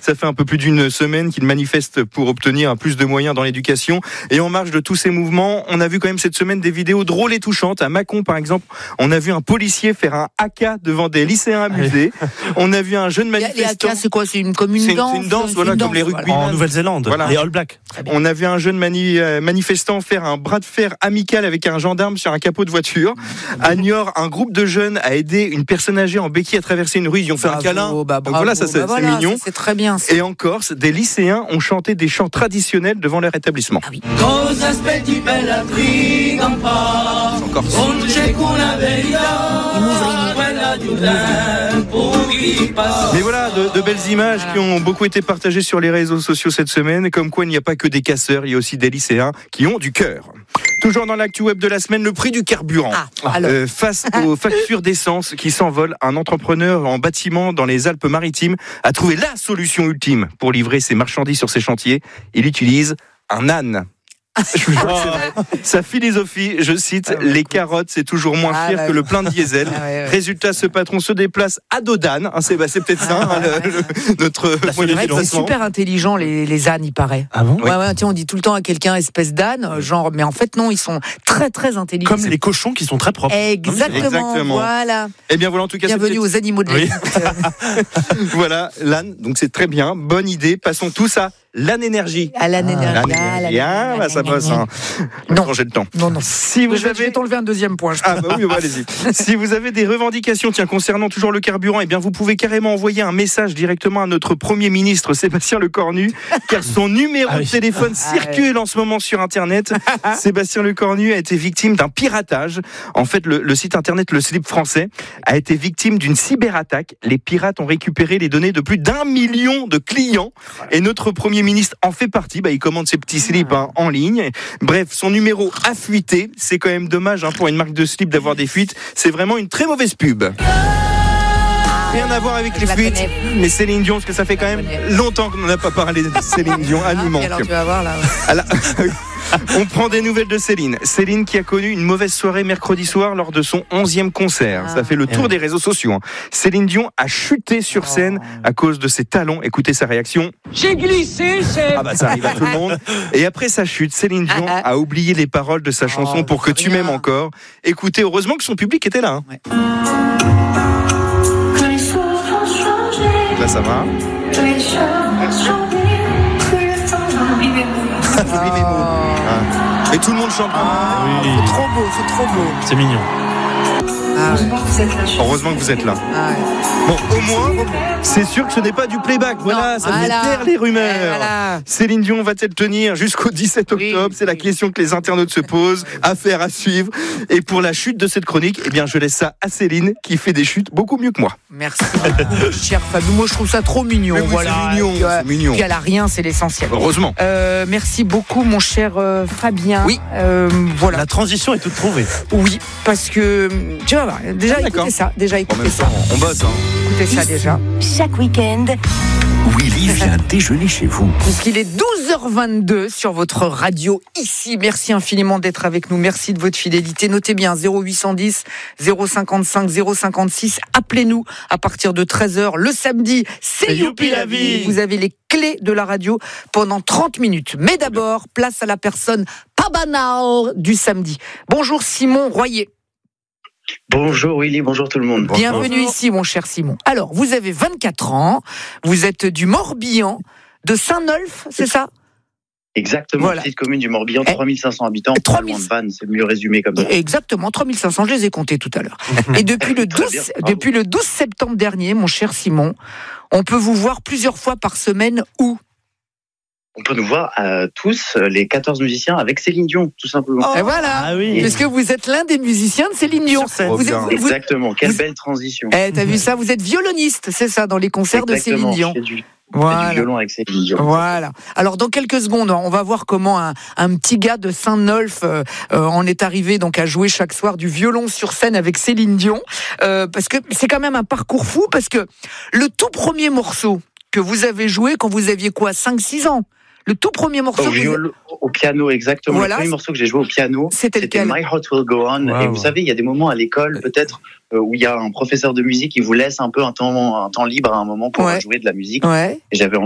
Ça fait un peu plus d'une semaine qu'ils manifestent pour obtenir plus de moyens dans l'éducation. Et en marge de tous ces mouvements, on a vu quand même cette semaine des vidéos drôles et touchantes. À Mâcon, par exemple, on a vu un policier faire un haka devant des lycéens amusés. On a vu un jeune manifestant. Les haka, c'est quoi? C'est comme une danse. C'est une danse, voilà, comme les rugbymen. En Nouvelle-Zélande, voilà. Les All Blacks. On a vu un jeune manifestant faire un bras de fer amical avec un gendarme sur un capot de voiture. À Niort, un groupe de jeunes a aidé une personne âgée en béquille à traverser une rue. Ils ont fait un câlin. Donc voilà, ça c'est mignon. Ça, c'est très bien. Et en Corse, des lycéens ont chanté des chants traditionnels devant leur établissement. Ah oui. Mais voilà, de belles images qui ont beaucoup été partagées sur les réseaux sociaux cette semaine, comme quoi il n'y a pas que des casseurs, il y a aussi des lycéens qui ont du cœur. Toujours dans l'actu web de la semaine, le prix du carburant. Face aux factures d'essence qui s'envolent, un entrepreneur en bâtiment dans les Alpes-Maritimes a trouvé la solution ultime pour livrer ses marchandises sur ses chantiers. Il utilise un âne. Sa philosophie, je cite, les carottes, c'est toujours moins cher que le plein de diesel. Résultat, ce patron se déplace à dos d'âne. C'est peut-être ça, notre moyen de déplacement. C'est super intelligent, les ânes, il paraît. Ah bon? Tiens, on dit tout le temps à quelqu'un espèce d'âne, genre, mais en fait, non, ils sont très, très intelligents. Comme les cochons qui sont très propres. Exactement. Voilà. Eh bien, voilà, en tout cas. Bienvenue aux animaux de la vie. Voilà, l'âne, donc c'est très bien. Bonne idée. Passons tous à l'âne énergie. À l'âne énergie. Ça passe. Non, j'ai le temps. Non. Si vous je vais t'enlever un deuxième point. Allez-y. Si vous avez des revendications, concernant toujours le carburant, eh bien, vous pouvez carrément envoyer un message directement à notre Premier ministre Sébastien Lecornu, car son numéro de téléphone circule en ce moment sur Internet. Sébastien Lecornu a été victime d'un piratage. En fait, le site Internet Le Slip français a été victime d'une cyberattaque. Les pirates ont récupéré les données de plus d'1 million de clients. Et notre Premier ministre en fait partie. Il commande ses petits slips en ligne. Bref, son numéro a fuité. C'est quand même dommage pour une marque de slip d'avoir des fuites. C'est vraiment une très mauvaise pub. Rien à voir avec les fuites, mais Céline Dion, parce que ça fait quand même longtemps qu'on n'en a pas parlé de Céline Dion. Elle nous manque. Alors tu vas voir là. On prend des nouvelles de Céline. Céline qui a connu une mauvaise soirée mercredi soir lors de son 11e concert. Ça fait le tour des réseaux sociaux. Céline Dion a chuté sur scène à cause de ses talons. Écoutez sa réaction. J'ai glissé, ça arrive à tout le monde. Et après sa chute, Céline Dion a oublié les paroles de sa chanson Pour que tu m'aimes encore. Écoutez, heureusement que son public était là. Là, ça va. Et tout le monde chante. C'est trop beau. C'est mignon. Heureusement que vous êtes là. Bon, au moins, c'est sûr que ce n'est pas du playback. Voilà, ça fait taire les rumeurs. Céline Dion va-t-elle tenir jusqu'au 17 octobre? C'est la question que les internautes se posent. Affaire à suivre. Et pour la chute de cette chronique, je laisse ça à Céline, qui fait des chutes beaucoup mieux que moi. Merci, cher Fabien. Moi, je trouve ça trop mignon. C'est mignon. Qu'elle a rien, c'est l'essentiel. Heureusement. Merci beaucoup, mon cher Fabien. Oui. La transition est toute trouvée. Oui, parce que tu vas voir. Déjà, écoutez ça. On bosse. Écoutez ça déjà. Chaque week-end, Willy vient déjeuner chez vous. Puisqu'il est 12h22 sur votre radio ici. Merci infiniment d'être avec nous. Merci de votre fidélité. Notez bien 0810 055 056. Appelez-nous à partir de 13h le samedi. C'est Youpi la vie. Vous avez les clés de la radio pendant 30 minutes. Mais d'abord, place à la personne pas banale du samedi. Bonjour Simon Royer. Bonjour Willy, bonjour tout le monde. Bienvenue ici mon cher Simon. Alors, vous avez 24 ans, vous êtes du Morbihan, de Saint-Nolf, c'est ça ? Exactement, petite commune du Morbihan, 3500 habitants, pas loin de Vannes, c'est mieux résumé comme ça. Exactement, 3500, je les ai comptés tout à l'heure. Et depuis le 12 septembre dernier, mon cher Simon, on peut vous voir plusieurs fois par semaine où ? On peut nous voir tous, les 14 musiciens, avec Céline Dion, tout simplement. Et voilà, parce que vous êtes l'un des musiciens de Céline Dion. Exactement, quelle belle transition. T'as vu ça, vous êtes violoniste, c'est ça, dans les concerts de Céline Dion. Du violon avec Céline Dion. Voilà. Alors dans quelques secondes, on va voir comment un petit gars de Saint-Nolf en est arrivé donc à jouer chaque soir du violon sur scène avec Céline Dion, parce que c'est quand même un parcours fou, parce que le tout premier morceau que vous avez joué quand vous aviez 5-6 ans. Le tout premier morceau au piano, exactement. Voilà. Le premier morceau que j'ai joué au piano, c'était My Heart Will Go On. Wow. Et vous savez, il y a des moments à l'école, peut-être, où il y a un professeur de musique qui vous laisse un peu un temps libre à un moment pour jouer de la musique. Et j'avais